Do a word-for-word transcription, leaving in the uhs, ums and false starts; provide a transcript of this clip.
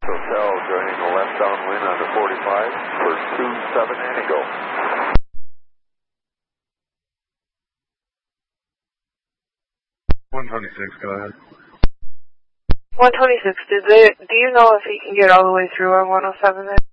Hotel joining the left downwind on the forty-five for two seven Indigo. one twenty-six, go ahead. one twenty-six, did they, do you know if he can get all the way through on one oh seven there?